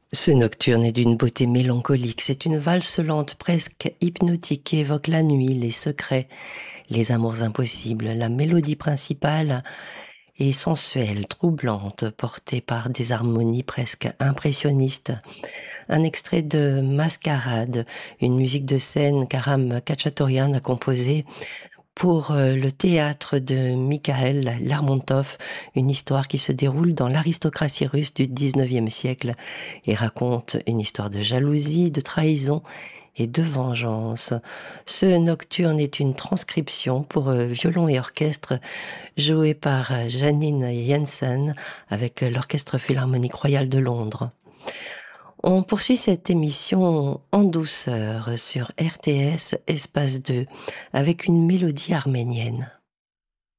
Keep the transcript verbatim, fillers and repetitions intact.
Ce nocturne est d'une beauté mélancolique. C'est une valse lente, presque hypnotique, qui évoque la nuit, les secrets, les amours impossibles. La mélodie principale est sensuelle, troublante, portée par des harmonies presque impressionnistes. Un extrait de Mascarade, une musique de scène qu'Aram Khachaturian a composée pour euh, le théâtre de Mikhail Lermontov, une histoire qui se déroule dans l'aristocratie russe du dix-neuvième siècle et raconte une histoire de jalousie, de trahison et de vengeance. Ce nocturne est une transcription pour euh, violon et orchestre joué par euh, Janine Jensen avec euh, l'Orchestre Philharmonique Royal de Londres. On poursuit cette émission en douceur sur R T S Espace deux avec une mélodie arménienne.